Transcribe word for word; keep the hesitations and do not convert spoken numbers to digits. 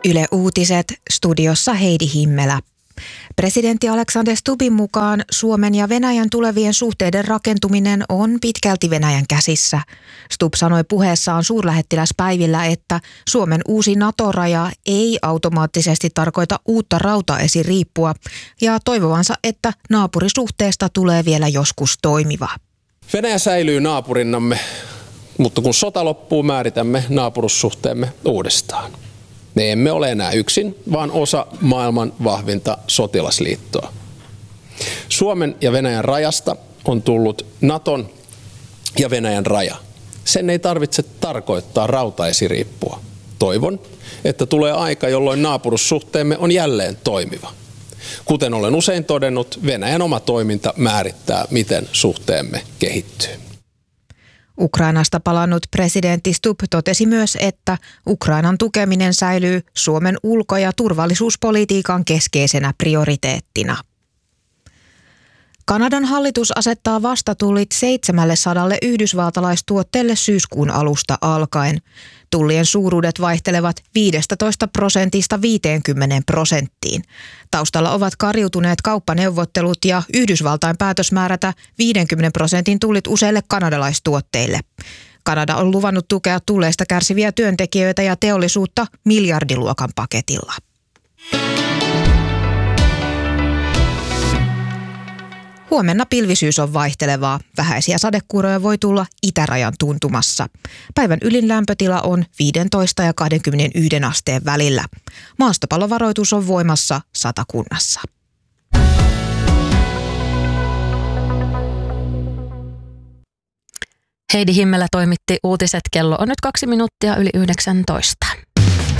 Yle Uutiset, studiossa Heidi Himmelä. Presidentti Alexander Stubbin mukaan Suomen ja Venäjän tulevien suhteiden rakentuminen on pitkälti Venäjän käsissä. Stubb sanoi puheessaan suurlähettiläspäivillä, että Suomen uusi NATO-raja ei automaattisesti tarkoita uutta rautaesiriippua ja toivovansa, että naapurisuhteesta tulee vielä joskus toimiva. Venäjä säilyy naapurinnamme, mutta kun sota loppuu, määritämme naapurussuhteemme uudestaan. Me emme ole enää yksin, vaan osa maailman vahvinta sotilasliittoa. Suomen ja Venäjän rajasta on tullut Naton ja Venäjän raja. Sen ei tarvitse tarkoittaa rautaesiriippua. Toivon, että tulee aika, jolloin naapurussuhteemme on jälleen toimiva. Kuten olen usein todennut, Venäjän oma toiminta määrittää, miten suhteemme kehittyy. Ukrainasta palannut presidentti Stubb totesi myös, että Ukrainan tukeminen säilyy Suomen ulko- ja turvallisuuspolitiikan keskeisenä prioriteettina. Kanadan hallitus asettaa vastatullit seitsemänsataa yhdysvaltalaistuotteelle syyskuun alusta alkaen. Tullien suuruudet vaihtelevat viidestätoista prosentista viiteenkymmeneen prosenttiin. Taustalla ovat kariutuneet kauppaneuvottelut ja Yhdysvaltain päätös määrätä viidenkymmenen prosentin tullit useille kanadalaistuotteille. Kanada on luvannut tukea tulleista kärsiviä työntekijöitä ja teollisuutta miljardiluokan paketilla. Huomenna pilvisyys on vaihtelevaa. Vähäisiä sadekuuroja voi tulla itärajan tuntumassa. Päivän ylin lämpötila on viisitoista ja kaksikymmentäyksi asteen välillä. Maastopallovaroitus on voimassa Satakunnassa. Heidi Himmelä toimitti uutiset. Kello on nyt kaksi minuuttia yli yhdeksäntoista.